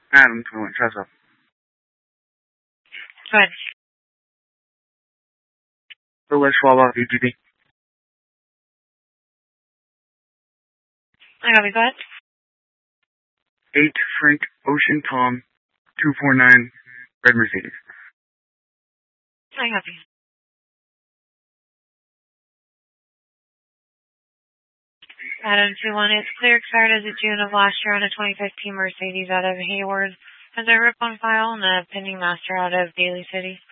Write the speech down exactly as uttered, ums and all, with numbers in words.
Adam, twenty-one, trust up. Go ahead. Louis Schwab off E G D. I got you. Go ahead. eight Frank Ocean Tom, two four nine, Red Mercedes. I got you. Adam two one, it's clear expired as of June of last year on a twenty fifteen Mercedes out of Hayward. Has a rip on file and a pending master out of Daly City.